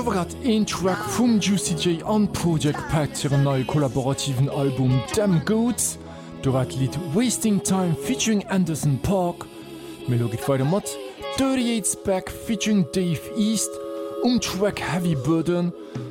war grad een Track vum Juicy J an Project Pat hirem neue kollaborativen Album Damn Goods, do hat Lied Wasting Time featuring Anderson Park, Melogit weiter mat, 38's Back featuring Dave East, Track Heavy Burden,